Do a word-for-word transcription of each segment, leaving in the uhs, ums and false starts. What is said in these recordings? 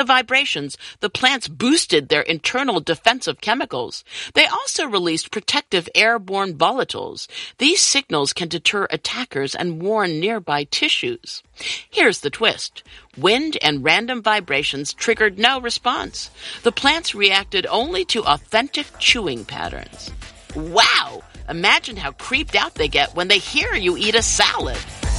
vibrations, the plants boosted their internal defensive chemicals. They also released protective airborne volatiles. These signals can deter attackers and warn nearby tissues. Here's the twist. Wind and random vibrations triggered no response. The plants reacted only to authentic chewing patterns. Wow! Imagine how creeped out they get when they hear you eat a salad.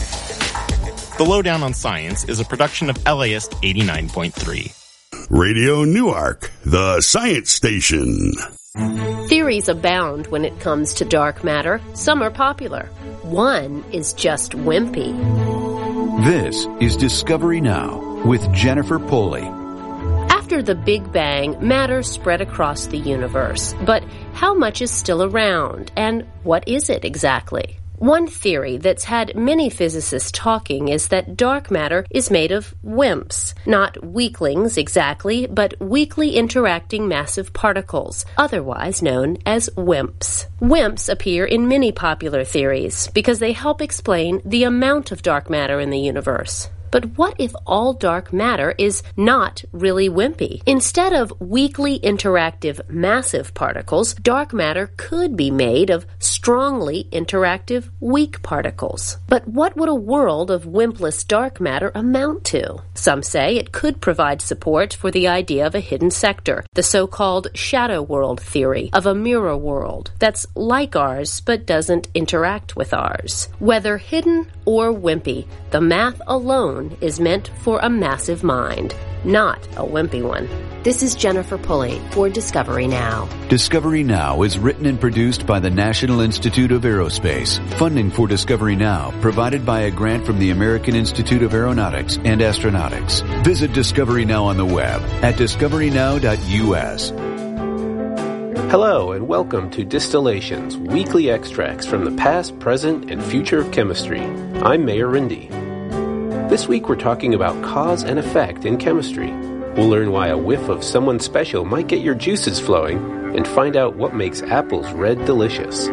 The Lowdown on Science is a production of L A S eighty-nine point three. Radio Newark, the science station. Theories abound when it comes to dark matter. Some are popular. One is just wimpy. This is Discovery Now with Jennifer Pulley. After the Big Bang, matter spread across the universe. But how much is still around, and what is it exactly? One theory that's had many physicists talking is that dark matter is made of WIMPs. Not weaklings exactly, but weakly interacting massive particles, otherwise known as WIMPs. WIMPs appear in many popular theories because they help explain the amount of dark matter in the universe. But what if all dark matter is not really wimpy? Instead of weakly interactive massive particles, dark matter could be made of strongly interactive weak particles. But what would a world of wimpless dark matter amount to? Some say it could provide support for the idea of a hidden sector, the so-called shadow world theory of a mirror world that's like ours but doesn't interact with ours. Whether hidden or wimpy, the math alone is meant for a massive mind, not a wimpy one. This is Jennifer Pulley for Discovery Now. Discovery Now is written and produced by the National Institute of Aerospace. Funding for Discovery Now provided by a grant from the American Institute of Aeronautics and Astronautics. Visit Discovery Now on the web at discovery now dot u s. Hello and welcome to Distillations, weekly extracts from the past, present, and future of chemistry. I'm Mayor Rindy. This week we're talking about cause and effect in chemistry. We'll learn why a whiff of someone special might get your juices flowing and find out what makes apples red delicious.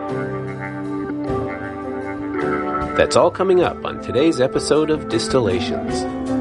That's all coming up on today's episode of Distillations.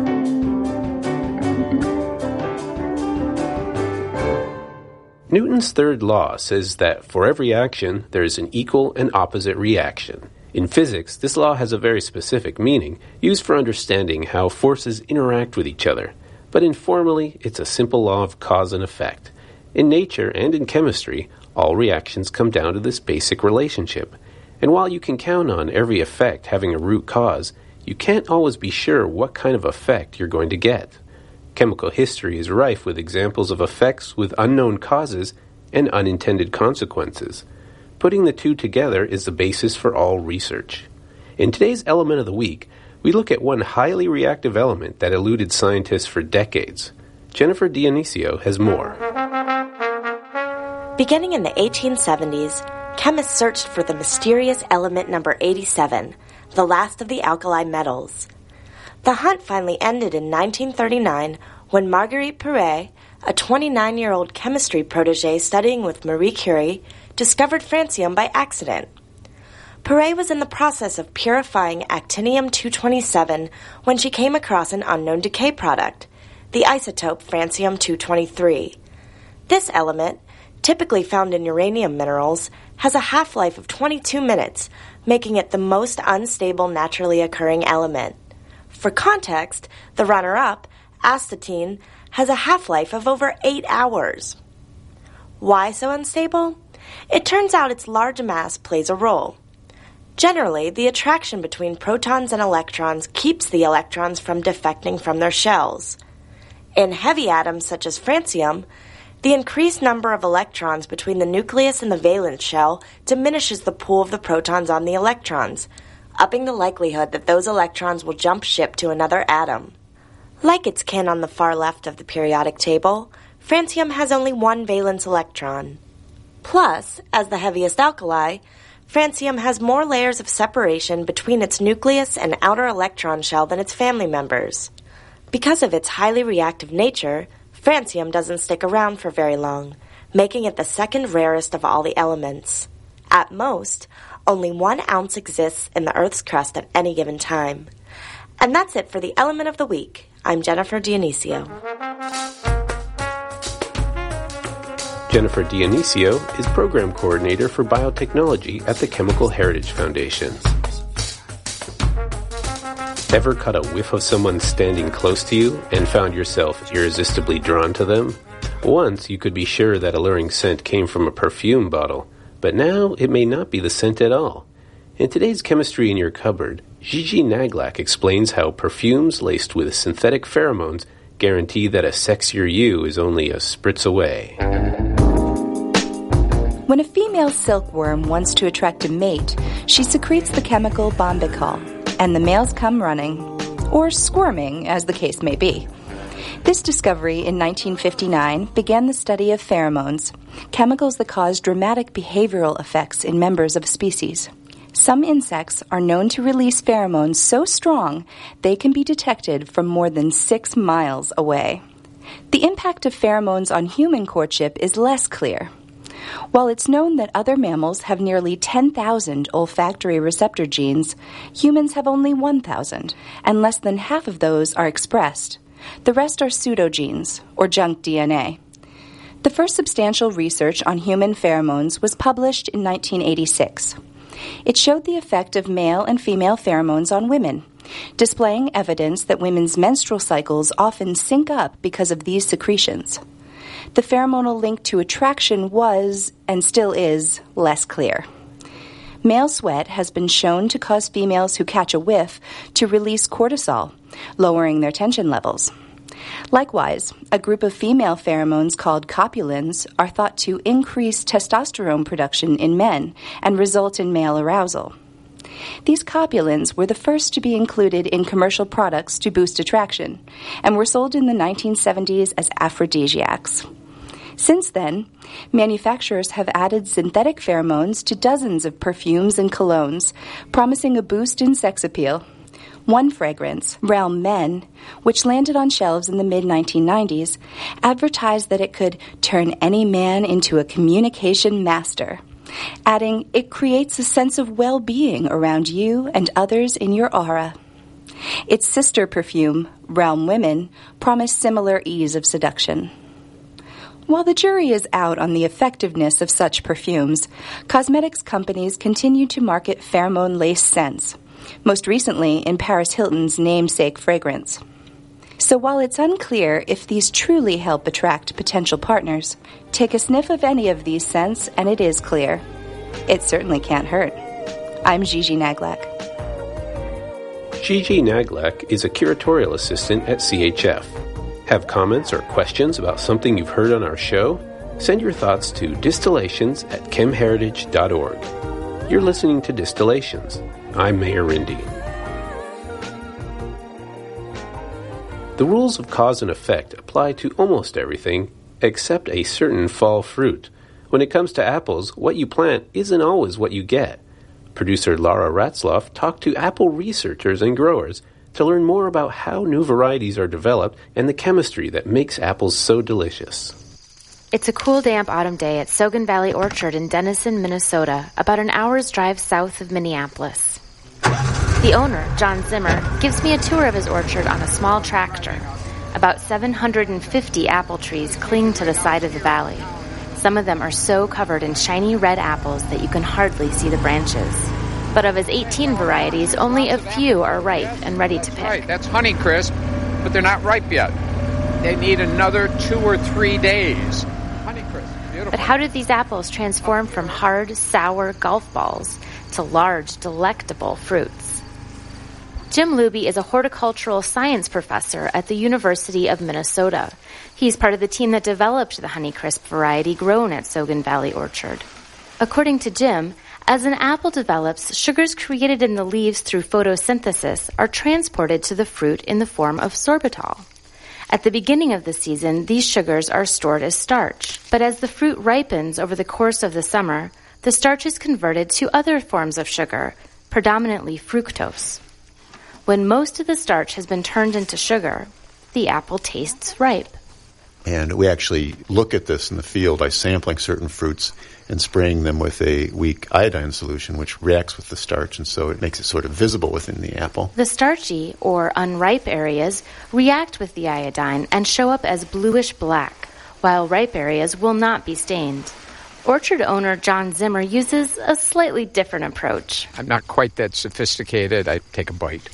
Newton's third law says that for every action, there is an equal and opposite reaction. In physics, this law has a very specific meaning, used for understanding how forces interact with each other. But informally, it's a simple law of cause and effect. In nature and in chemistry, all reactions come down to this basic relationship. And while you can count on every effect having a root cause, you can't always be sure what kind of effect you're going to get. Chemical history is rife with examples of effects with unknown causes and unintended consequences. Putting the two together is the basis for all research. In today's Element of the Week, we look at one highly reactive element that eluded scientists for decades. Jennifer Dionisio has more. Beginning in the eighteen seventies, chemists searched for the mysterious element number eighty-seven, the last of the alkali metals. The hunt finally ended in nineteen thirty-nine when Marguerite Poré, a twenty-nine-year-old chemistry protégé studying with Marie Curie, discovered francium by accident. Poré was in the process of purifying actinium two twenty-seven when she came across an unknown decay product, the isotope francium two twenty-three. This element, typically found in uranium minerals, has a half-life of twenty-two minutes, making it the most unstable naturally occurring element. For context, the runner-up, astatine, has a half-life of over eight hours. Why so unstable? It turns out its large mass plays a role. Generally, the attraction between protons and electrons keeps the electrons from defecting from their shells. In heavy atoms such as francium, the increased number of electrons between the nucleus and the valence shell diminishes the pull of the protons on the electrons, upping the likelihood that those electrons will jump ship to another atom. Like its kin on the far left of the periodic table, francium has only one valence electron. Plus, as the heaviest alkali, francium has more layers of separation between its nucleus and outer electron shell than its family members. Because of its highly reactive nature, francium doesn't stick around for very long, making it the second rarest of all the elements. At most, only one ounce exists in the Earth's crust at any given time. And that's it for the Element of the Week. I'm Jennifer Dionisio. Jennifer Dionisio is Program Coordinator for Biotechnology at the Chemical Heritage Foundation. Ever caught a whiff of someone standing close to you and found yourself irresistibly drawn to them? Once you could be sure that alluring scent came from a perfume bottle, but now it may not be the scent at all. In today's Chemistry in Your Cupboard, Gigi Naglak explains how perfumes laced with synthetic pheromones guarantee that a sexier you is only a spritz away. When a female silkworm wants to attract a mate, she secretes the chemical bombicol, and the males come running, or squirming, as the case may be. This discovery in nineteen fifty-nine began the study of pheromones, chemicals that cause dramatic behavioral effects in members of a species. Some insects are known to release pheromones so strong they can be detected from more than six miles away. The impact of pheromones on human courtship is less clear. While it's known that other mammals have nearly ten thousand olfactory receptor genes, humans have only one thousand, and less than half of those are expressed. The rest are pseudogenes, or junk D N A. The first substantial research on human pheromones was published in nineteen eighty-six. It showed the effect of male and female pheromones on women, displaying evidence that women's menstrual cycles often sync up because of these secretions. The pheromonal link to attraction was, and still is, less clear. Male sweat has been shown to cause females who catch a whiff to release cortisol, lowering their tension levels. Likewise, a group of female pheromones called copulins are thought to increase testosterone production in men and result in male arousal. These copulins were the first to be included in commercial products to boost attraction and were sold in the nineteen seventies as aphrodisiacs. Since then, manufacturers have added synthetic pheromones to dozens of perfumes and colognes, promising a boost in sex appeal. One fragrance, Realm Men, which landed on shelves in the mid nineteen nineties, advertised that it could turn any man into a communication master, adding, "It creates a sense of well-being around you and others in your aura." Its sister perfume, Realm Women, promised similar ease of seduction. While the jury is out on the effectiveness of such perfumes, cosmetics companies continue to market pheromone-laced scents, most recently in Paris Hilton's namesake fragrance. So while it's unclear if these truly help attract potential partners, take a sniff of any of these scents and it is clear. It certainly can't hurt. I'm Gigi Naglak. Gigi Naglak is a curatorial assistant at C H F. Have comments or questions about something you've heard on our show? Send your thoughts to distillations at chemheritage dot org. You're listening to Distillations. I'm Mayor Rindy. The rules of cause and effect apply to almost everything except a certain fall fruit. When it comes to apples, what you plant isn't always what you get. Producer Laura Ratzloff talked to apple researchers and growers to learn more about how new varieties are developed and the chemistry that makes apples so delicious. It's a cool, damp autumn day at Sogan Valley Orchard in Denison, Minnesota, about an hour's drive south of Minneapolis. The owner, John Zimmer, gives me a tour of his orchard on a small tractor. About seven hundred fifty apple trees cling to the side of the valley. Some of them are so covered in shiny red apples that you can hardly see the branches. But of his eighteen varieties, only a few are ripe and ready to pick. Right, that's Honeycrisp, but they're not ripe yet. They need another two or three days. Honeycrisp, beautiful. But how did these apples transform from hard, sour golf balls to large, delectable fruits? Jim Luby is a horticultural science professor at the University of Minnesota. He's part of the team that developed the Honeycrisp variety grown at Sogan Valley Orchard. According to Jim, as an apple develops, sugars created in the leaves through photosynthesis are transported to the fruit in the form of sorbitol. At the beginning of the season, these sugars are stored as starch. But as the fruit ripens over the course of the summer, the starch is converted to other forms of sugar, predominantly fructose. When most of the starch has been turned into sugar, the apple tastes ripe. And we actually look at this in the field by sampling certain fruits and spraying them with a weak iodine solution, which reacts with the starch, and so it makes it sort of visible within the apple. The starchy, or unripe areas, react with the iodine and show up as bluish-black, while ripe areas will not be stained. Orchard owner John Zimmer uses a slightly different approach. I'm not quite that sophisticated. I take a bite.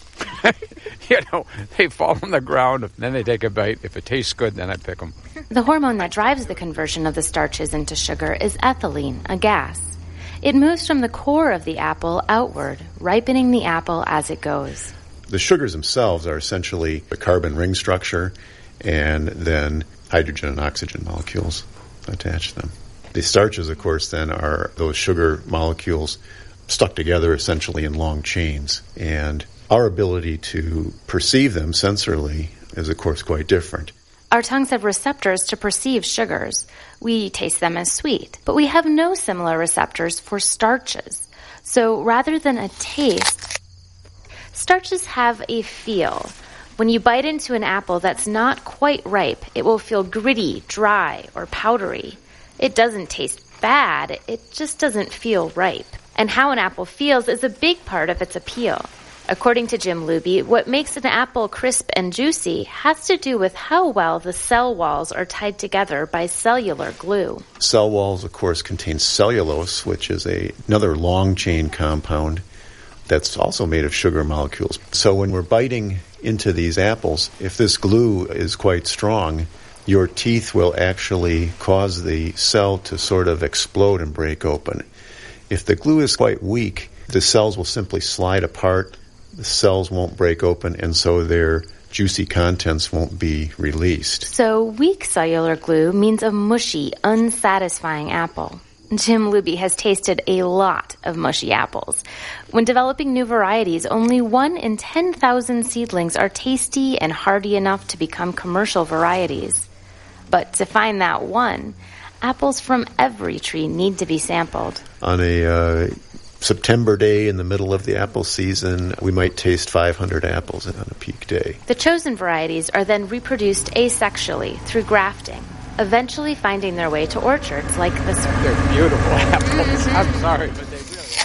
You know, they fall on the ground, and then they take a bite. If it tastes good, then I pick them. The hormone that drives the conversion of the starches into sugar is ethylene, a gas. It moves from the core of the apple outward, ripening the apple as it goes. The sugars themselves are essentially a carbon ring structure and then hydrogen and oxygen molecules attached to them. The starches, of course, then are those sugar molecules stuck together essentially in long chains. And our ability to perceive them sensorily is, of course, quite different. Our tongues have receptors to perceive sugars. We taste them as sweet, but we have no similar receptors for starches. So rather than a taste, starches have a feel. When you bite into an apple that's not quite ripe, it will feel gritty, dry, or powdery. It doesn't taste bad, it just doesn't feel ripe. And how an apple feels is a big part of its appeal. According to Jim Luby, what makes an apple crisp and juicy has to do with how well the cell walls are tied together by cellular glue. Cell walls, of course, contain cellulose, which is a, another long-chain compound that's also made of sugar molecules. So when we're biting into these apples, if this glue is quite strong, your teeth will actually cause the cell to sort of explode and break open. If the glue is quite weak, the cells will simply slide apart, the cells won't break open, and so their juicy contents won't be released. So weak cellular glue means a mushy, unsatisfying apple. Jim Luby has tasted a lot of mushy apples. When developing new varieties, only one in ten thousand seedlings are tasty and hardy enough to become commercial varieties. But to find that one, apples from every tree need to be sampled. On a uh, September day in the middle of the apple season, we might taste five hundred apples on a peak day. The chosen varieties are then reproduced asexually through grafting, eventually finding their way to orchards like this one. They're beautiful apples. I'm sorry, but they really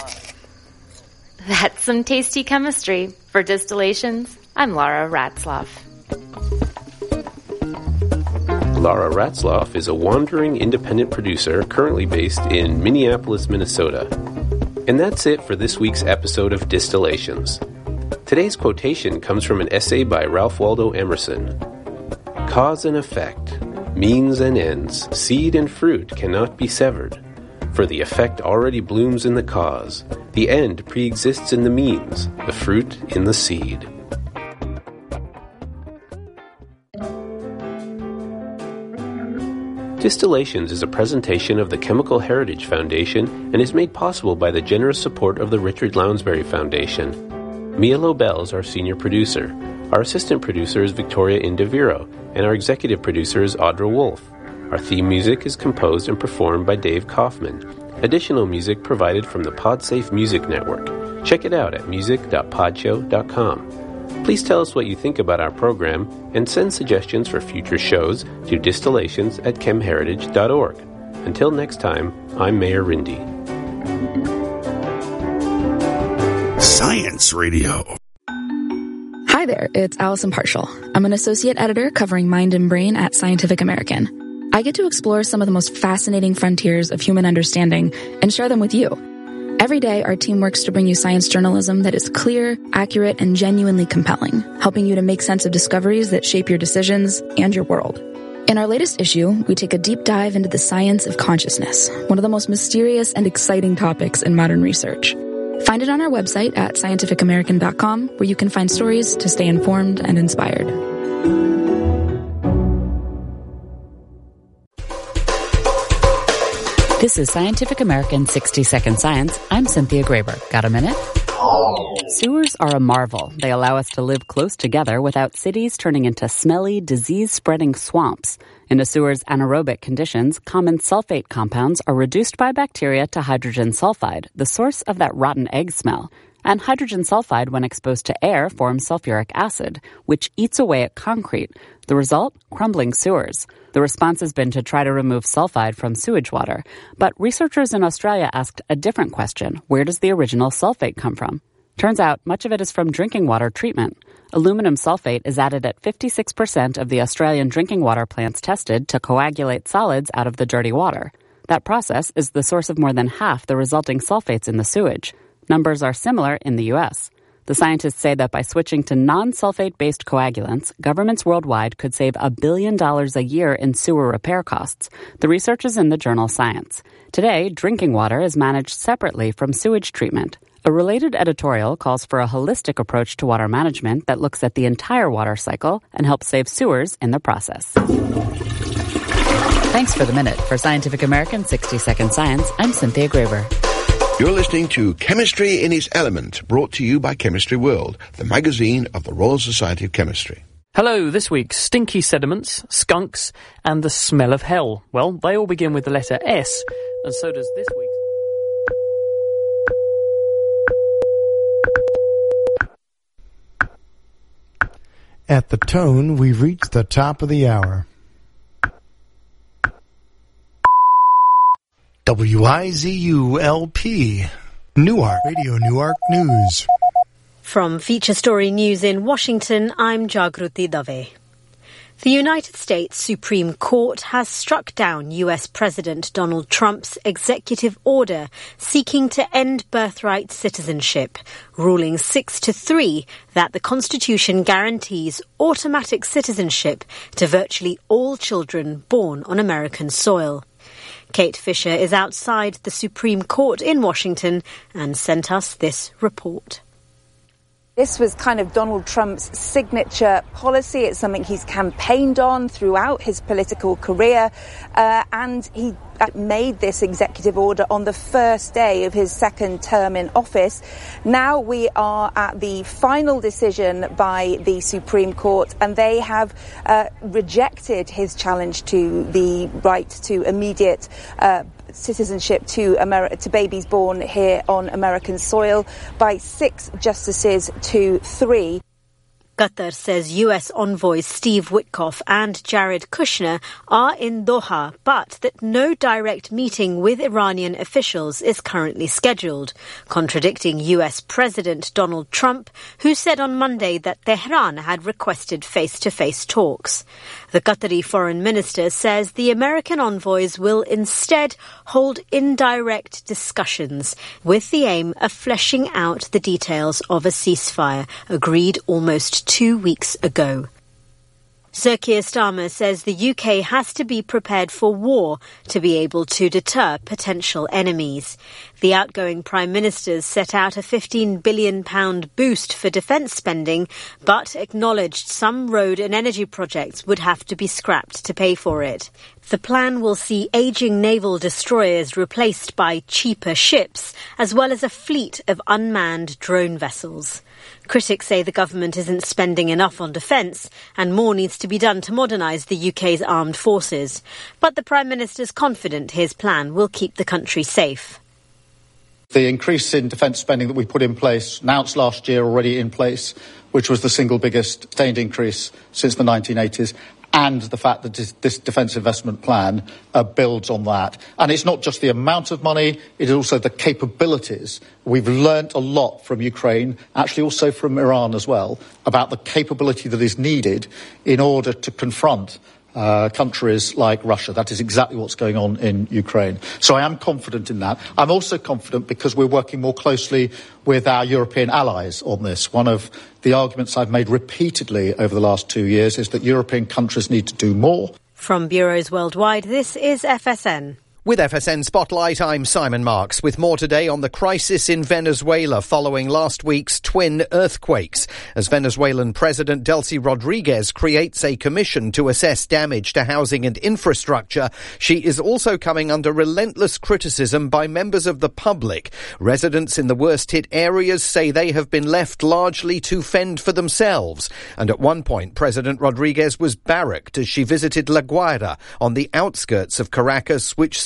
are. That's some tasty chemistry. For Distillations, I'm Laura Ratzloff. Laura Ratzloff is a wandering independent producer currently based in Minneapolis, Minnesota. And that's it for this week's episode of Distillations. Today's quotation comes from an essay by Ralph Waldo Emerson. Cause and effect, means and ends, seed and fruit cannot be severed. For the effect already blooms in the cause. The end pre-exists in the means, the fruit in the seed. Distillations is a presentation of the Chemical Heritage Foundation and is made possible by the generous support of the Richard Lounsbury Foundation. Mia Lobel is our senior producer. Our assistant producer is Victoria Indaviro, and our executive producer is Audra Wolf. Our theme music is composed and performed by Dave Kaufman. Additional music provided from the PodSafe Music Network. Check it out at music dot podshow dot com. Please tell us what you think about our program and send suggestions for future shows to distillations at chem heritage dot org. Until next time, I'm Mayor Rindy. Science Radio. Hi there, it's Allison Partial. I'm an associate editor covering mind and brain at Scientific American. I get to explore some of the most fascinating frontiers of human understanding and share them with you. Every day, our team works to bring you science journalism that is clear, accurate, and genuinely compelling, helping you to make sense of discoveries that shape your decisions and your world. In our latest issue, we take a deep dive into the science of consciousness, one of the most mysterious and exciting topics in modern research. Find it on our website at scientific american dot com, where you can find stories to stay informed and inspired. This is Scientific American sixty second Science. I'm Cynthia Graber. Got a minute? Sewers are a marvel. They allow us to live close together without cities turning into smelly, disease-spreading swamps. In a sewer's anaerobic conditions, common sulfate compounds are reduced by bacteria to hydrogen sulfide, the source of that rotten egg smell. And hydrogen sulfide, when exposed to air, forms sulfuric acid, which eats away at concrete. The result? Crumbling sewers. The response has been to try to remove sulfide from sewage water. But researchers in Australia asked a different question. Where does the original sulfate come from? Turns out much of it is from drinking water treatment. Aluminum sulfate is added at fifty-six percent of the Australian drinking water plants tested to coagulate solids out of the dirty water. That process is the source of more than half the resulting sulfates in the sewage. Numbers are similar in the U S. The scientists say that by switching to non-sulfate-based coagulants, governments worldwide could save a billion dollars a year in sewer repair costs. The research is in the journal Science. Today, drinking water is managed separately from sewage treatment. A related editorial calls for a holistic approach to water management that looks at the entire water cycle and helps save sewers in the process. Thanks for the minute. For Scientific American sixty second Science, I'm Cynthia Graber. You're listening to Chemistry in its Element, brought to you by Chemistry World, the magazine of the Royal Society of Chemistry. Hello, this week, stinky sediments, skunks, and the smell of hell. Well, they all begin with the letter S, and so does this week's... At the tone, we've reached the top of the hour. W I Z U L P, Newark, Radio Newark News. From Feature Story News in Washington, I'm Jagruti Dave. The United States Supreme Court has struck down U S President Donald Trump's executive order seeking to end birthright citizenship, ruling six to three that the Constitution guarantees automatic citizenship to virtually all children born on American soil. Kate Fisher is outside the Supreme Court in Washington and sent us this report. This was kind of Donald Trump's signature policy. It's something he's campaigned on throughout his political career. Uh, and he made this executive order on the first day of his second term in office. Now we are at the final decision by the Supreme Court, and they have uh, rejected his challenge to the right to immediate uh, citizenship to Ameri- to babies born here on American soil by six justices to three. Qatar says U S envoys Steve Witkoff and Jared Kushner are in Doha, but that no direct meeting with Iranian officials is currently scheduled, contradicting U S President Donald Trump, who said on Monday that Tehran had requested face-to-face talks. The Qatari foreign minister says the American envoys will instead hold indirect discussions with the aim of fleshing out the details of a ceasefire agreed almost two weeks ago. Sir Keir Starmer says the U K has to be prepared for war to be able to deter potential enemies. The outgoing Prime Minister set out a fifteen billion pounds boost for defence spending, but acknowledged some road and energy projects would have to be scrapped to pay for it. The plan will see ageing naval destroyers replaced by cheaper ships, as well as a fleet of unmanned drone vessels. Critics say the government isn't spending enough on defence, and more needs to be done to modernise the U K's armed forces. But the Prime Minister's confident his plan will keep the country safe. The increase in defence spending that we put in place, announced last year, already in place, which was the single biggest sustained increase since the nineteen eighties, and the fact that this defence investment plan uh, builds on that. And it's not just the amount of money, it is also the capabilities. We've learnt a lot from Ukraine, actually also from Iran as well, about the capability that is needed in order to confront Uh, countries like Russia. That is exactly what's going on in Ukraine. So I am confident in that. I'm also confident because we're working more closely with our European allies on this. One of the arguments I've made repeatedly over the last two years is that European countries need to do more. From bureaus worldwide, this is F S N. With F S N Spotlight, I'm Simon Marks, with more today on the crisis in Venezuela following last week's twin earthquakes, as Venezuelan President Delcy Rodriguez creates a commission to assess damage to housing and infrastructure. She is also coming under relentless criticism by members of the public. Residents in the worst-hit areas say they have been left largely to fend for themselves. And at one point, President Rodriguez was barracked as she visited La Guaira on the outskirts of Caracas, which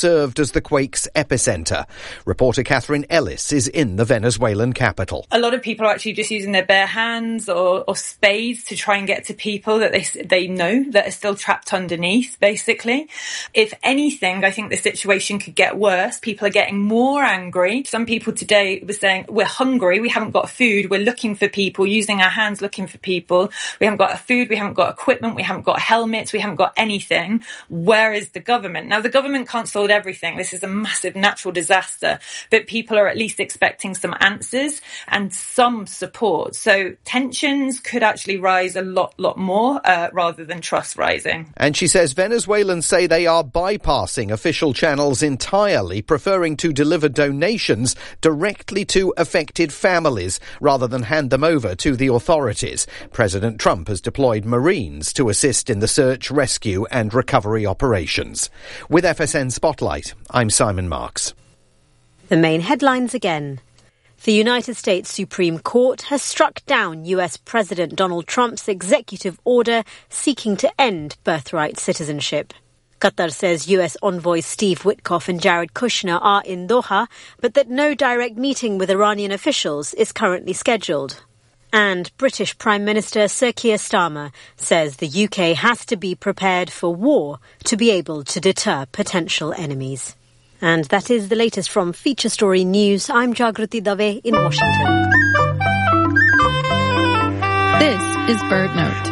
served as the quake's epicenter. Reporter Catherine Ellis is in the Venezuelan capital. A lot of people are actually just using their bare hands or, or spades to try and get to people that they they know that are still trapped underneath, basically. If anything, I think the situation could get worse. People are getting more angry. Some people today were saying, we're hungry, we haven't got food, we're looking for people, using our hands looking for people. We haven't got food, we haven't got equipment, we haven't got helmets, we haven't got anything. Where is the government? Now, the government can't solve everything. This is a massive natural disaster, but people are at least expecting some answers and some support. So tensions could actually rise a lot, lot more uh, rather than trust rising. And she says Venezuelans say they are bypassing official channels entirely, preferring to deliver donations directly to affected families rather than hand them over to the authorities. President Trump has deployed Marines to assist in the search, rescue and recovery operations. With F S N Spotlight, I'm Simon Marks. The main headlines again. The United States Supreme Court has struck down U S President Donald Trump's executive order seeking to end birthright citizenship. Qatar says U S envoys Steve Witkoff and Jared Kushner are in Doha, but that no direct meeting with Iranian officials is currently scheduled. And British Prime Minister Sir Keir Starmer says the U K has to be prepared for war to be able to deter potential enemies. And that is the latest from Feature Story News. I'm Jagrati Dave in Washington. This is Bird Note.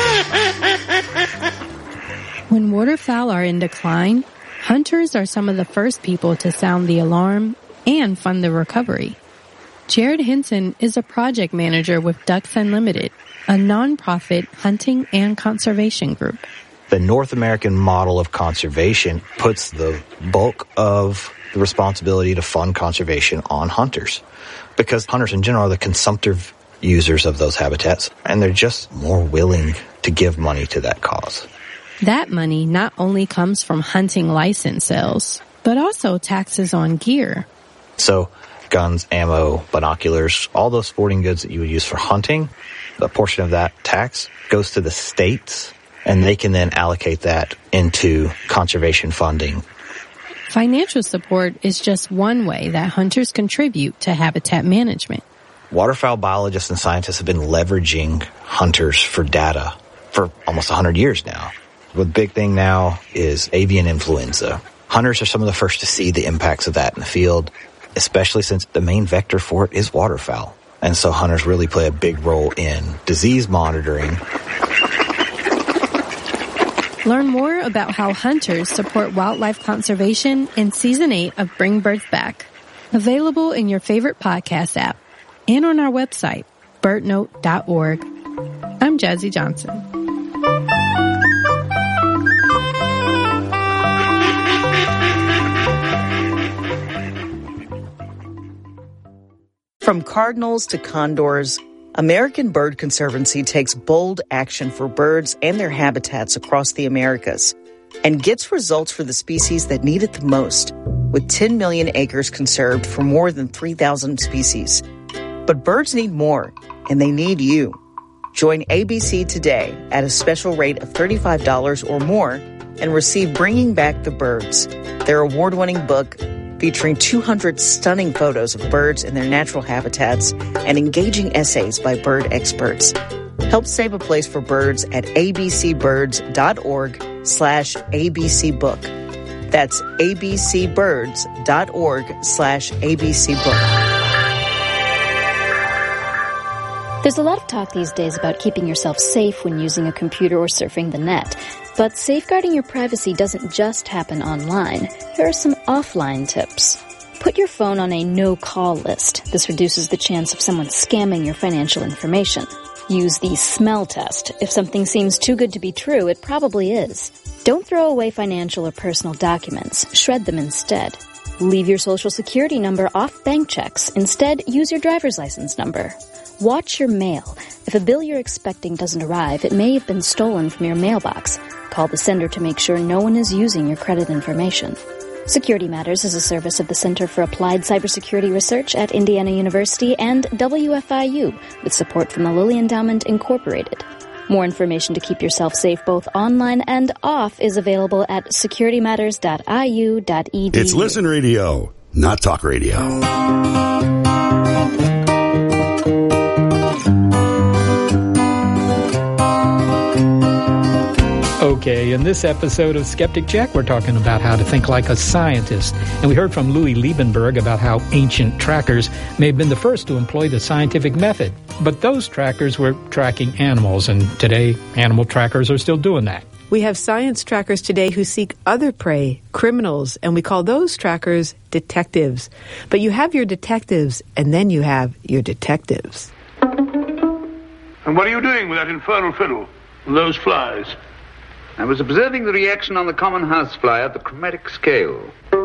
When waterfowl are in decline, hunters are some of the first people to sound the alarm and fund the recovery. Jared Hinson is a project manager with Ducks Unlimited, a nonprofit hunting and conservation group. The North American model of conservation puts the bulk of the responsibility to fund conservation on hunters, because hunters in general are the consumptive users of those habitats, and they're just more willing to give money to that cause. That money not only comes from hunting license sales, but also taxes on gear. So guns, ammo, binoculars, all those sporting goods that you would use for hunting, a portion of that tax goes to the states, and they can then allocate that into conservation funding. Financial support is just one way that hunters contribute to habitat management. Waterfowl biologists and scientists have been leveraging hunters for data for almost one hundred years now. The big thing now is avian influenza. Hunters are some of the first to see the impacts of that in the field, especially since the main vector for it is waterfowl. And so hunters really play a big role in disease monitoring. Learn more about how hunters support wildlife conservation in Season eight of Bring Birds Back. Available in your favorite podcast app and on our website, bird note dot org. I'm Jazzy Johnson. From cardinals to condors, American Bird Conservancy takes bold action for birds and their habitats across the Americas and gets results for the species that need it the most, with ten million acres conserved for more than three thousand species. But birds need more, and they need you. Join A B C today at a special rate of thirty-five dollars or more and receive Bringing Back the Birds, their award-winning book featuring two hundred stunning photos of birds in their natural habitats and engaging essays by bird experts. Help save a place for birds at abcbirds.org slash abcbook. That's abcbirds.org slash abcbook. There's a lot of talk these days about keeping yourself safe when using a computer or surfing the net. But safeguarding your privacy doesn't just happen online. Here are some offline tips. Put your phone on a no-call list. This reduces the chance of someone scamming your financial information. Use the smell test. If something seems too good to be true, it probably is. Don't throw away financial or personal documents. Shred them instead. Leave your social security number off bank checks. Instead, use your driver's license number. Watch your mail. If a bill you're expecting doesn't arrive, it may have been stolen from your mailbox. Call the sender to make sure no one is using your credit information. Security Matters is a service of the Center for Applied Cybersecurity Research at Indiana University and W F I U, with support from the Lilly Endowment Incorporated. More information to keep yourself safe both online and off is available at security matters dot I U dot E D U. It's Listen Radio, not talk radio. Okay, in this episode of Skeptic Check, we're talking about how to think like a scientist. And we heard from Louis Liebenberg about how ancient trackers may have been the first to employ the scientific method. But those trackers were tracking animals, and today animal trackers are still doing that. We have science trackers today who seek other prey, criminals, and we call those trackers detectives. But you have your detectives, and then you have your detectives. And what are you doing with that infernal fiddle? Those flies? I was observing the reaction on the common housefly at the chromatic scale.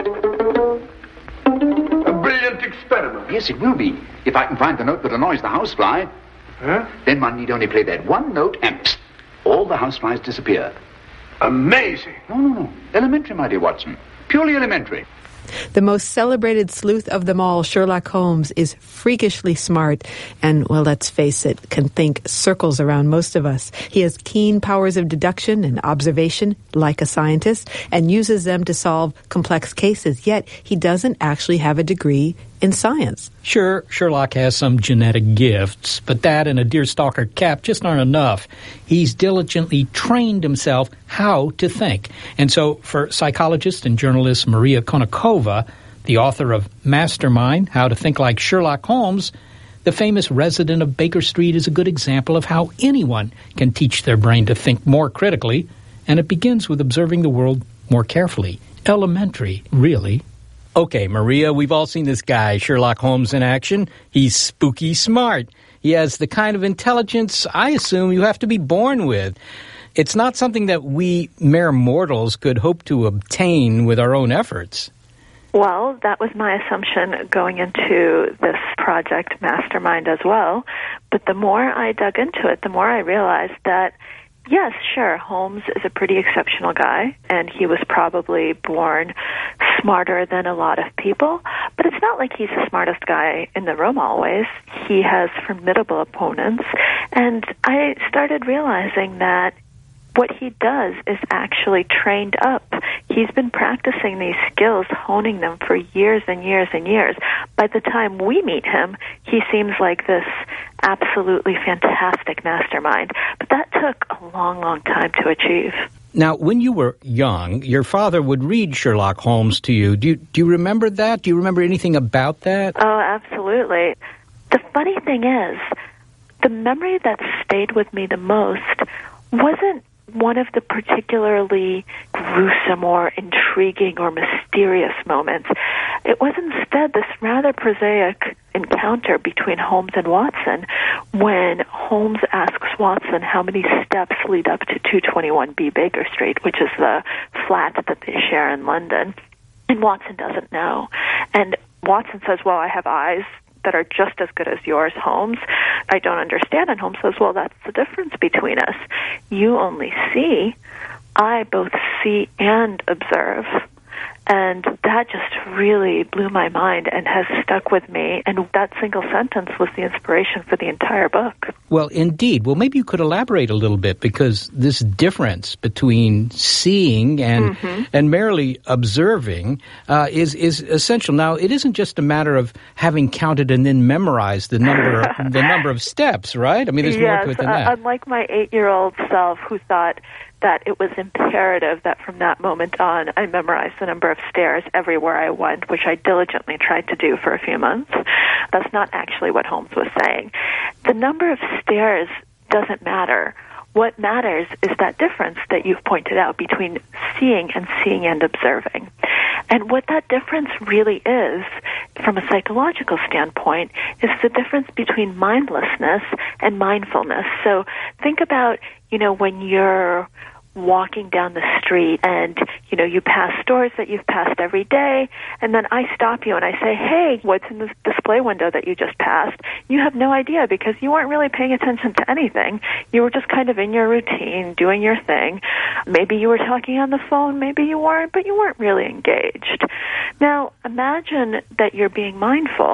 A brilliant experiment. Yes, it will be. If I can find the note that annoys the housefly, huh? Then one need only play that one note and psst, all the houseflies disappear. Amazing. No, no, no. Elementary, my dear Watson. Purely elementary. The most celebrated sleuth of them all, Sherlock Holmes, is freakishly smart and, well, let's face it, can think circles around most of us. He has keen powers of deduction and observation, like a scientist, and uses them to solve complex cases, yet he doesn't actually have a degree in science. Sure, Sherlock has some genetic gifts, but that and a deerstalker cap just aren't enough. He's diligently trained himself how to think. And so for psychologist and journalist Maria Konnikova, the author of Mastermind, How to Think Like Sherlock Holmes, the famous resident of Baker Street is a good example of how anyone can teach their brain to think more critically, and it begins with observing the world more carefully. Elementary, really. Okay, Maria, we've all seen this guy, Sherlock Holmes, in action. He's spooky smart. He has the kind of intelligence I assume you have to be born with. It's not something that we mere mortals could hope to obtain with our own efforts. Well, that was my assumption going into this project, Mastermind, as well. But the more I dug into it, the more I realized that yes, sure, Holmes is a pretty exceptional guy, and he was probably born smarter than a lot of people, but it's not like he's the smartest guy in the room always. He has formidable opponents, and I started realizing that what he does is actually trained up. He's been practicing these skills, honing them for years and years and years. By the time we meet him, he seems like this absolutely fantastic mastermind. But that took a long, long time to achieve. Now, when you were young, your father would read Sherlock Holmes to you. Do you, do you remember that? Do you remember anything about that? Oh, absolutely. The funny thing is, the memory that stayed with me the most wasn't one of the particularly gruesome or intriguing or mysterious moments. It was instead this rather prosaic encounter between Holmes and Watson when Holmes asks Watson how many steps lead up to two twenty-one B Baker Street, which is the flat that they share in London. And Watson doesn't know. And Watson says, well, I have eyes that are just as good as yours, Holmes. I don't understand. And Holmes says, well, that's the difference between us. You only see. I both see and observe. And that just really blew my mind and has stuck with me. And that single sentence was the inspiration for the entire book. Well, indeed. Well, maybe you could elaborate a little bit, because this difference between seeing and mm-hmm. and merely observing uh, is is essential. Now, it isn't just a matter of having counted and then memorized the number the number of steps, right? I mean, there's yes, more to it than uh, that. Unlike my eight-year-old self who thought that it was imperative that from that moment on I memorized the number of stairs everywhere I went, which I diligently tried to do for a few months. That's not actually what Holmes was saying. The number of stairs doesn't matter. What matters is that difference that you've pointed out between seeing and seeing and observing. And what that difference really is, from a psychological standpoint, is the difference between mindlessness and mindfulness. So think about, you know, when you're walking down the street and, you know, you pass stores that you've passed every day, and then I stop you and I say, hey, what's in this display window that you just passed? You have no idea because you weren't really paying attention to anything. You were just kind of in your routine, doing your thing. Maybe you were talking on the phone, maybe you weren't, but you weren't really engaged. Now, imagine that you're being mindful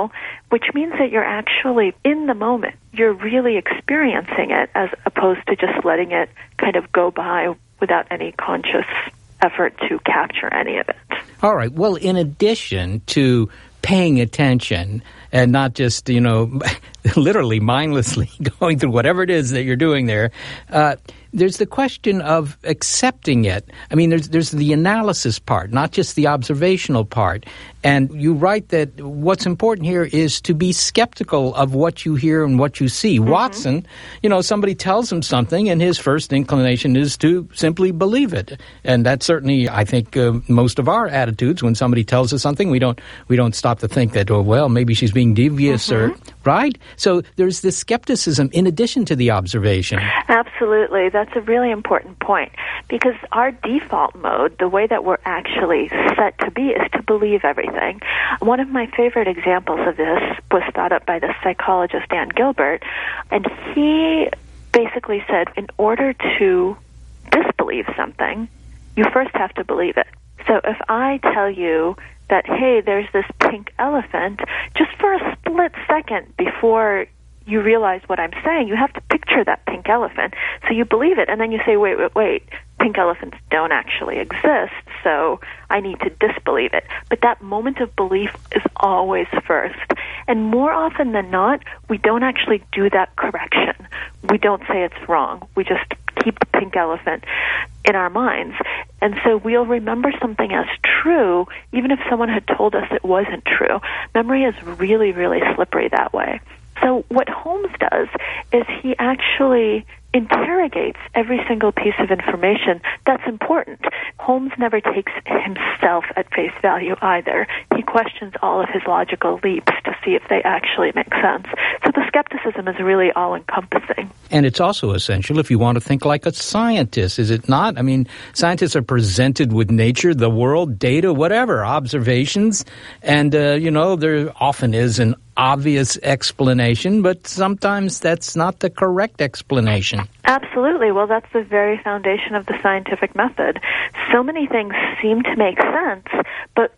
which means that you're actually in the moment. You're really experiencing it as opposed to just letting it kind of go by without any conscious effort to capture any of it. All right. Well, in addition to paying attention and not just, you know, literally mindlessly going through whatever it is that you're doing there, uh, there's the question of accepting it. I mean, there's there's the analysis part, not just the observational part. And you write that what's important here is to be skeptical of what you hear and what you see. Mm-hmm. Watson, you know, somebody tells him something, and his first inclination is to simply believe it. And that's certainly, I think, uh, most of our attitudes when somebody tells us something. We don't we don't stop to think that, oh, well, maybe she's being devious, mm-hmm. or right. So there's this skepticism in addition to the observation. Absolutely, that's a really important point, because our default mode, the way that we're actually set to be, is to believe everything. One of my favorite examples of this was thought up by the psychologist Dan Gilbert, and he basically said in order to disbelieve something, you first have to believe it. So if I tell you that, hey, there's this pink elephant, just for a split second before you realize what I'm saying, you have to picture that pink elephant. So you believe it, and then you say, wait, wait, wait, pink elephants don't actually exist, so I need to disbelieve it. But that moment of belief is always first. And more often than not, we don't actually do that correction. We don't say it's wrong. We just keep the pink elephant in our minds. And so we'll remember something as true, even if someone had told us it wasn't true. Memory is really, really slippery that way. So what Holmes does is he actually interrogates every single piece of information that's important. Holmes never takes himself at face value either. He questions all of his logical leaps to see if they actually make sense. So the skepticism is really all-encompassing. And it's also essential if you want to think like a scientist, is it not? I mean, scientists are presented with nature, the world, data, whatever, observations, and, uh, you know, there often is an obvious explanation, but sometimes that's not the correct explanation. Absolutely. Well, that's the very foundation of the scientific method. So many things seem to make sense, but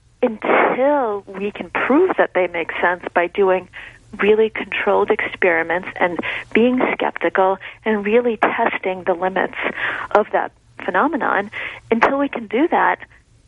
until we can prove that they make sense by doing really controlled experiments and being skeptical and really testing the limits of that phenomenon, until we can do that,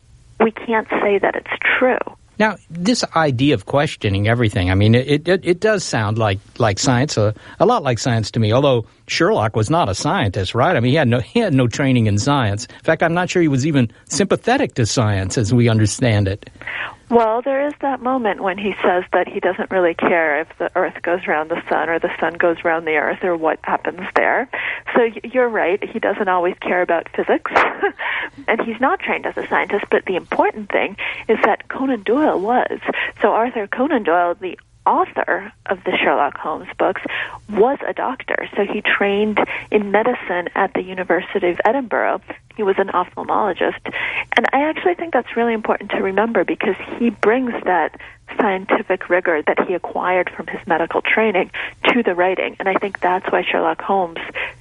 we can't say that it's true. Now, this idea of questioning everything, I mean, it it, it does sound like, like science, a, a lot like science to me, although Sherlock was not a scientist, right? I mean, he had no he had no training in science. In fact, I'm not sure he was even sympathetic to science as we understand it. Well, there is that moment when he says that he doesn't really care if the Earth goes around the sun or the sun goes around the Earth or what happens there. So you're right, he doesn't always care about physics, and he's not trained as a scientist, but the important thing is that Conan Doyle was. So Arthur Conan Doyle, the author of the Sherlock Holmes books, was a doctor. So he trained in medicine at the University of Edinburgh. He was an ophthalmologist. And I actually think that's really important to remember, because he brings that scientific rigor that he acquired from his medical training to the writing. And I think that's why Sherlock Holmes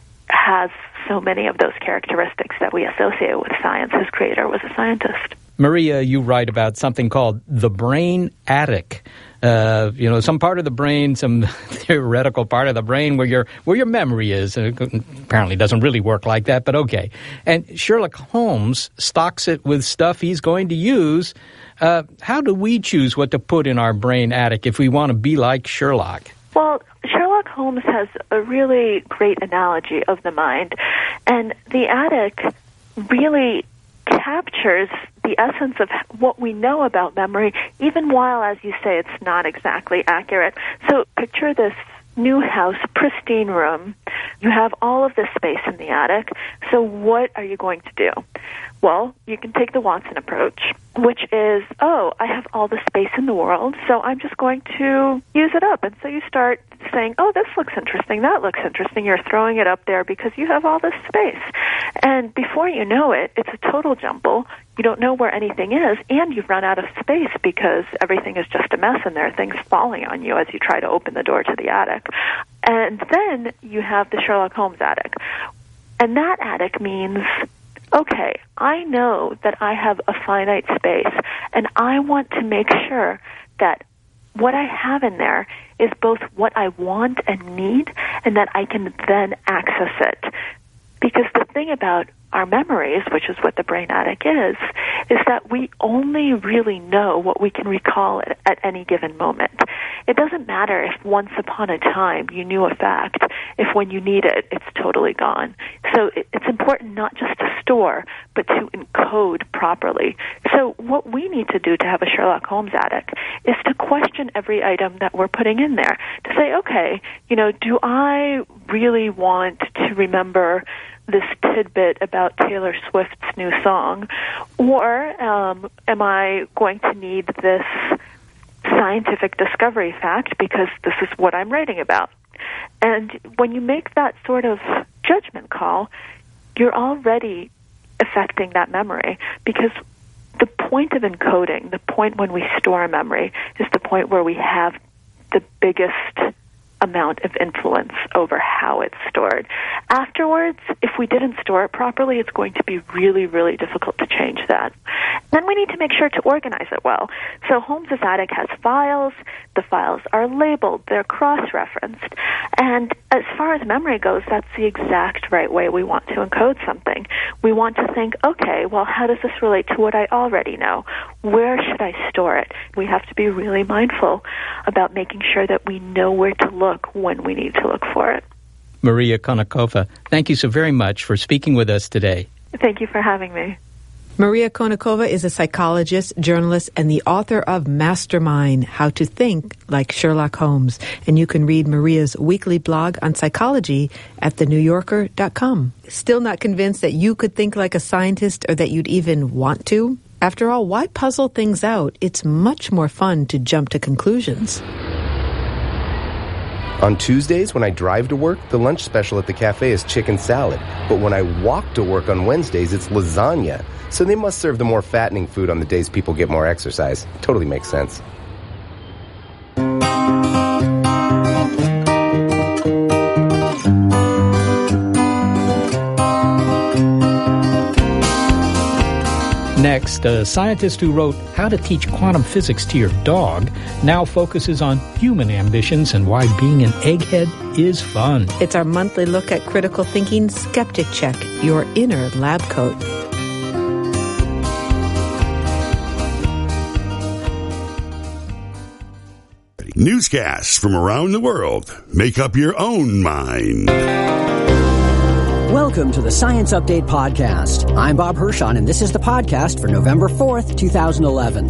has so many of those characteristics that we associate with science. His creator was a scientist. Maria, you write about something called the brain attic. Uh, you know, some part of the brain, some theoretical part of the brain where your where your memory is. Uh, apparently doesn't really work like that, but okay. And Sherlock Holmes stocks it with stuff he's going to use. Uh, how do we choose what to put in our brain attic if we want to be like Sherlock? Well, Sherlock Holmes has a really great analogy of the mind, and the attic really captures the essence of what we know about memory, even while, as you say, it's not exactly accurate. So picture this new house, pristine room. You have all of this space in the attic. So what are you going to do? Well, you can take the Watson approach, which is, oh, I have all the space in the world, so I'm just going to use it up. And so you start saying, oh, this looks interesting, that looks interesting. You're throwing it up there because you have all this space. And before you know it, it's a total jumble. You don't know where anything is, and you've run out of space because everything is just a mess and there are things falling on you as you try to open the door to the attic. And then you have the Sherlock Holmes attic. And that attic means, okay, I know that I have a finite space, and I want to make sure that what I have in there is both what I want and need, and that I can then access it. Because the thing about our memories, which is what the brain attic is, is that we only really know what we can recall at, at any given moment. It doesn't matter if once upon a time you knew a fact, if when you need it, it's totally gone. So it, it's important not just to store, but to encode properly. So what we need to do to have a Sherlock Holmes attic is to question every item that we're putting in there, to say, okay, you know, do I really want to remember this tidbit about Taylor Swift's new song, or um, am I going to need this scientific discovery fact because this is what I'm writing about? And when you make that sort of judgment call, you're already affecting that memory, because the point of encoding, the point when we store a memory, is the point where we have the biggest amount of influence over how it's stored. Afterwards, if we didn't store it properly, it's going to be really, really difficult to change that. Then we need to make sure to organize it well. So Holmes's attic has files. The files are labeled. They're cross-referenced. And as far as memory goes, that's the exact right way we want to encode something. We want to think, okay, well, how does this relate to what I already know? Where should I store it? We have to be really mindful about making sure that we know where to look when we need to look for it. Maria Konnikova, thank you so very much for speaking with us today. Thank you for having me. Maria Konnikova is a psychologist, journalist, and the author of Mastermind, How to Think Like Sherlock Holmes. And you can read Maria's weekly blog on psychology at the new yorker dot com. Still not convinced that you could think like a scientist or that you'd even want to? After all, why puzzle things out? It's much more fun to jump to conclusions. On Tuesdays, when I drive to work, the lunch special at the cafe is chicken salad. But when I walk to work on Wednesdays, it's lasagna. So they must serve the more fattening food on the days people get more exercise. Totally makes sense. Next, a scientist who wrote How to Teach Quantum Physics to Your Dog now focuses on human ambitions and why being an egghead is fun. It's our monthly look at critical thinking Skeptic Check, your inner lab coat. Newscasts from around the world. Make up your own mind. Welcome to the Science Update Podcast. I'm Bob Hirschon, and this is the podcast for November fourth, twenty eleven.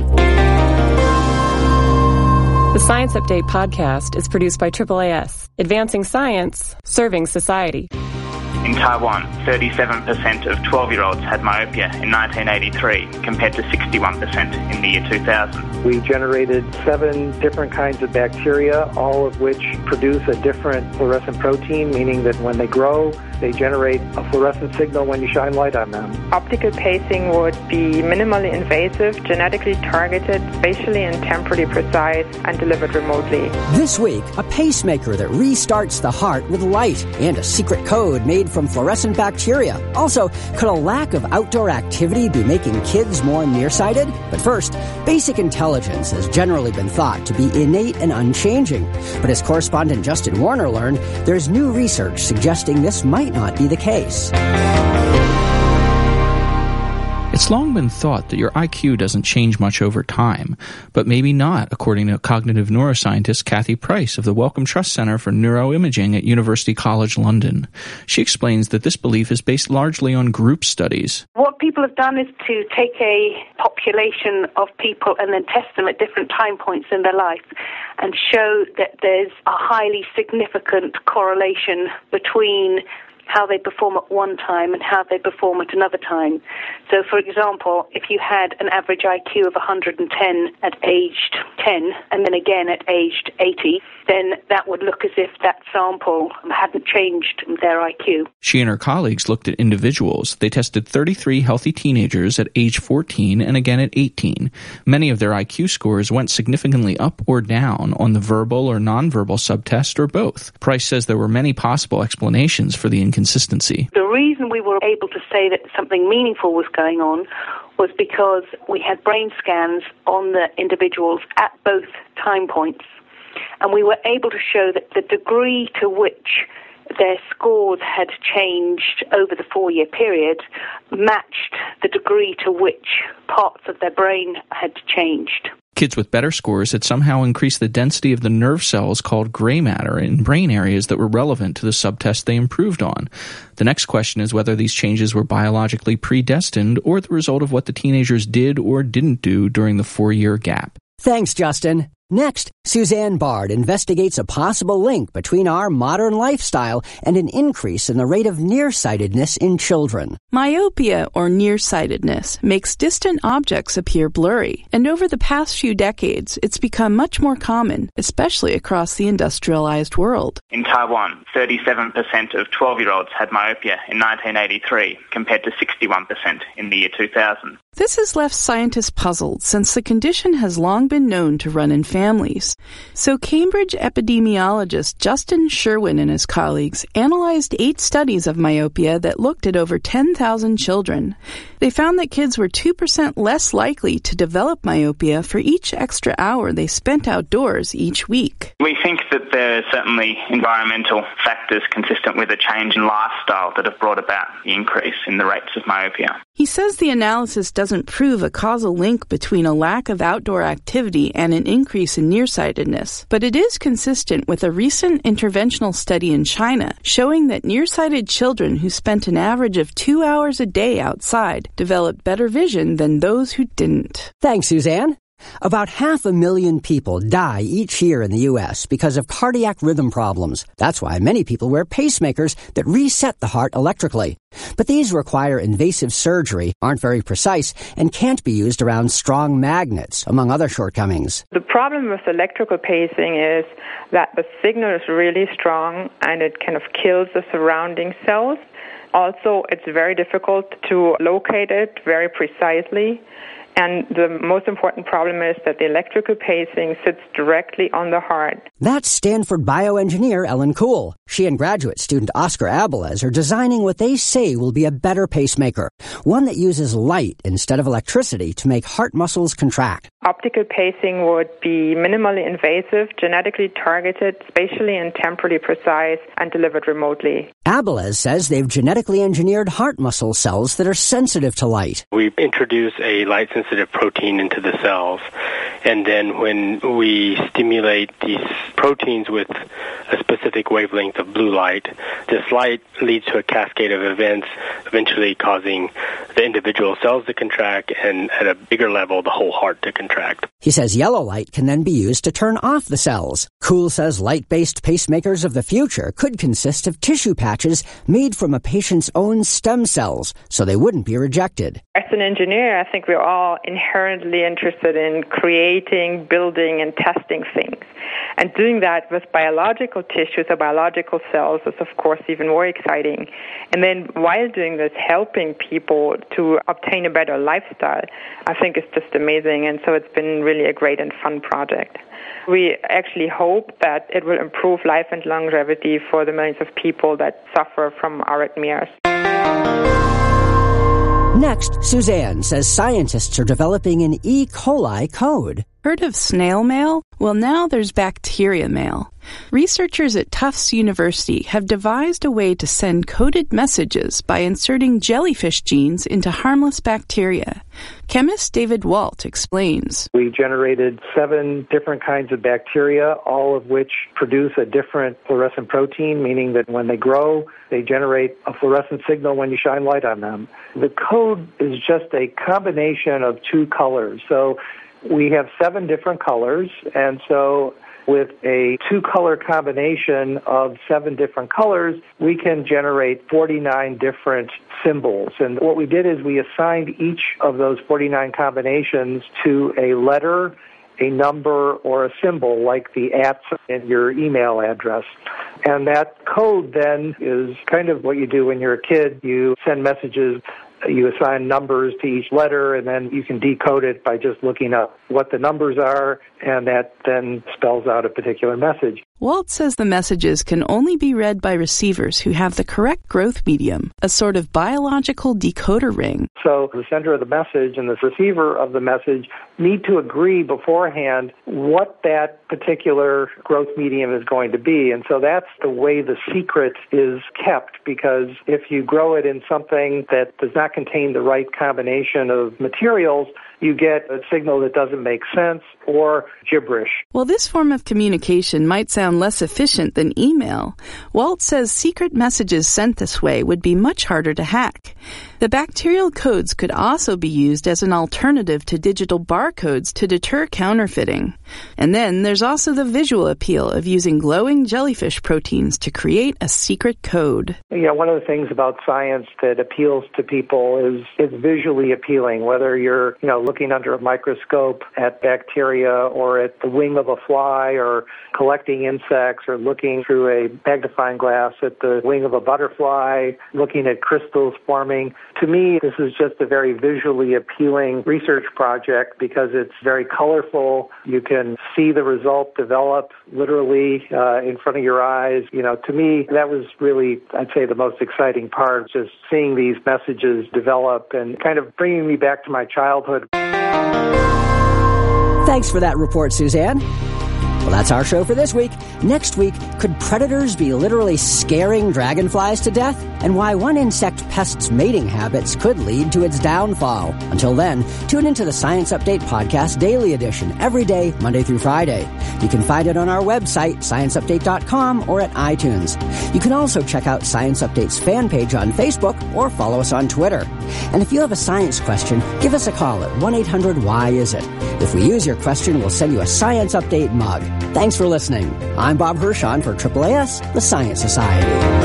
The Science Update Podcast is produced by triple A S, advancing science, serving society. In Taiwan, thirty-seven percent of twelve-year-olds had myopia in nineteen eighty-three, compared to sixty-one percent in the year two thousand. We generated seven different kinds of bacteria, all of which produce a different fluorescent protein, meaning that when they grow, they generate a fluorescent signal when you shine light on them. Optical pacing would be minimally invasive, genetically targeted, spatially and temporally precise, and delivered remotely. This week, a pacemaker that restarts the heart with light, and a secret code made from fluorescent bacteria. Also, could a lack of outdoor activity be making kids more nearsighted? But first, basic intelligence has generally been thought to be innate and unchanging. But as correspondent Justin Warner learned, there's new research suggesting this might not be the case. It's long been thought that your I Q doesn't change much over time, but maybe not, according to cognitive neuroscientist Kathy Price of the Wellcome Trust Center for Neuroimaging at University College London. She explains that this belief is based largely on group studies. What people have done is to take a population of people and then test them at different time points in their life and show that there's a highly significant correlation between how they perform at one time and how they perform at another time. So, for example, if you had an average I Q of one hundred ten at aged ten and then again at aged eighty, then that would look as if that sample hadn't changed their I Q. She and her colleagues looked at individuals. They tested thirty-three healthy teenagers at age fourteen and again at eighteen. Many of their I Q scores went significantly up or down on the verbal or nonverbal subtest or both. Price says there were many possible explanations for the inconsistency. The reason we were able to say that something meaningful was going on was because we had brain scans on the individuals at both time points, and we were able to show that the degree to which their scores had changed over the four-year period matched the degree to which parts of their brain had changed. Kids with better scores had somehow increased the density of the nerve cells called gray matter in brain areas that were relevant to the subtest they improved on. The next question is whether these changes were biologically predestined or the result of what the teenagers did or didn't do during the four-year gap. Thanks, Justin. Next, Suzanne Bard investigates a possible link between our modern lifestyle and an increase in the rate of nearsightedness in children. Myopia, or nearsightedness, makes distant objects appear blurry, and over the past few decades, it's become much more common, especially across the industrialized world. In Taiwan, thirty-seven percent of twelve-year-olds had myopia in nineteen eighty-three, compared to sixty-one percent in the year two thousand. This has left scientists puzzled, since the condition has long been known to run in families. So Cambridge epidemiologist Justin Sherwin and his colleagues analyzed eight studies of myopia that looked at over ten thousand children. They found that kids were two percent less likely to develop myopia for each extra hour they spent outdoors each week. We think that there are certainly environmental factors consistent with a change in lifestyle that have brought about the increase in the rates of myopia. He says the analysis doesn't prove a causal link between a lack of outdoor activity and an increase in nearsightedness, but it is consistent with a recent interventional study in China showing that nearsighted children who spent an average of two hours a day outside developed better vision than those who didn't. Thanks, Suzanne. About half a million people die each year in the U S because of cardiac rhythm problems. That's why many people wear pacemakers that reset the heart electrically. But these require invasive surgery, aren't very precise, and can't be used around strong magnets, among other shortcomings. The problem with electrical pacing is that the signal is really strong and it kind of kills the surrounding cells. Also, it's very difficult to locate it very precisely. And the most important problem is that the electrical pacing sits directly on the heart. That's Stanford bioengineer Ellen Kuhl. She and graduate student Oscar Abeles are designing what they say will be a better pacemaker, one that uses light instead of electricity to make heart muscles contract. Optical pacing would be minimally invasive, genetically targeted, spatially and temporally precise, and delivered remotely. Abeles says they've genetically engineered heart muscle cells that are sensitive to light. We introduce a light-sensitive protein into the cells, and then when we stimulate these proteins with a specific wavelength of blue light, this light leads to a cascade of events, eventually causing the individual cells to contract and, at a bigger level, the whole heart to contract. He says yellow light can then be used to turn off the cells. Kuhl says light-based pacemakers of the future could consist of tissue patches made from a patient's own stem cells, so they wouldn't be rejected. As an engineer, I think we're all inherently interested in creating, building, and testing things. And doing that with biological tissues or biological cells is, of course, even more exciting. And then while doing this, helping people to obtain a better lifestyle, I think is just amazing. And so it's been really a great and fun project. We actually hope that it will improve life and longevity for the millions of people that suffer from arrhythmias. Next, Suzanne says scientists are developing an E. coli code. Heard of snail mail? Well, now there's bacteria mail. Researchers at Tufts University have devised a way to send coded messages by inserting jellyfish genes into harmless bacteria. Chemist David Walt explains. We generated seven different kinds of bacteria, all of which produce a different fluorescent protein, meaning that when they grow, they generate a fluorescent signal when you shine light on them. The code is just a combination of two colors. So we have seven different colors, and so with a two-color combination of seven different colors, we can generate forty-nine different symbols. And what we did is we assigned each of those forty-nine combinations to a letter, a number, or a symbol, like the at in your email address. And that code then is kind of what you do when you're a kid. You send messages. You assign numbers to each letter, and then you can decode it by just looking up what the numbers are, and that then spells out a particular message. Walt says the messages can only be read by receivers who have the correct growth medium, a sort of biological decoder ring. So the sender of the message and the receiver of the message need to agree beforehand what that particular growth medium is going to be. And so that's the way the secret is kept, because if you grow it in something that does not contain the right combination of materials, you get a signal that doesn't make sense or gibberish. While this form of communication might sound less efficient than email, Walt says secret messages sent this way would be much harder to hack. The bacterial codes could also be used as an alternative to digital barcodes to deter counterfeiting. And then there's also the visual appeal of using glowing jellyfish proteins to create a secret code. You know, one of the things about science that appeals to people is it's visually appealing, whether you're, you know, looking under a microscope at bacteria or at the wing of a fly or collecting insects or looking through a magnifying glass at the wing of a butterfly, looking at crystals forming. To me, this is just a very visually appealing research project because it's very colorful. You can see the result develop literally uh, in front of your eyes. You know, to me, that was really, I'd say, the most exciting part, just seeing these messages develop and kind of bringing me back to my childhood. Thanks for that report, Suzanne. Well, that's our show for this week. Next week, could predators be literally scaring dragonflies to death? And why one insect pest's mating habits could lead to its downfall. Until then, tune into the Science Update Podcast Daily Edition every day, Monday through Friday. You can find it on our website, science update dot com, or at iTunes. You can also check out Science Update's fan page on Facebook or follow us on Twitter. And if you have a science question, give us a call at one eight hundred why is it. If we use your question, we'll send you a Science Update mug. Thanks for listening. I'm Bob Hirschon for Triple A S, the Science Society.